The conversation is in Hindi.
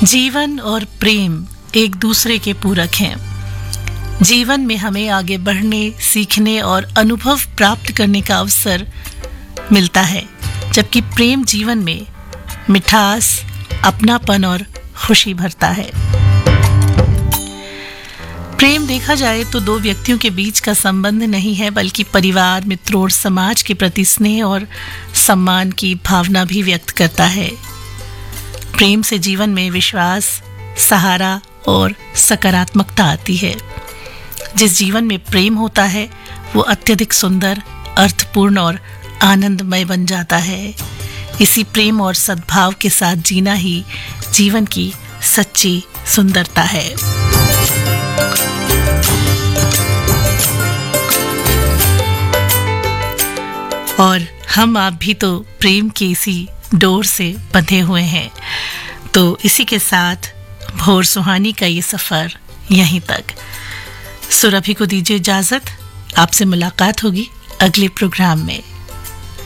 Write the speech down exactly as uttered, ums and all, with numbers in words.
जीवन और प्रेम एक दूसरे के पूरक हैं। जीवन में हमें आगे बढ़ने, सीखने और अनुभव प्राप्त करने का अवसर मिलता है, जबकि प्रेम जीवन में मिठास, अपनापन और खुशी भरता है। प्रेम देखा जाए तो दो व्यक्तियों के बीच का संबंध नहीं है, बल्कि परिवार, मित्रों और समाज के प्रति स्नेह और सम्मान की भावना भी व्यक्त करता है। प्रेम से जीवन में विश्वास, सहारा और सकारात्मकता आती है। जिस जीवन में प्रेम होता है वो अत्यधिक सुंदर, अर्थपूर्ण और आनंदमय बन जाता है। इसी प्रेम और सद्भाव के साथ जीना ही जीवन की सच्ची सुंदरता है। और हम आप भी तो प्रेम की इसी डोर से बंधे हुए हैं। तो इसी के साथ भोर सुहानी का ये सफ़र यहीं तक। सुरभि को दीजिए इजाज़त। आपसे मुलाकात होगी अगले प्रोग्राम में।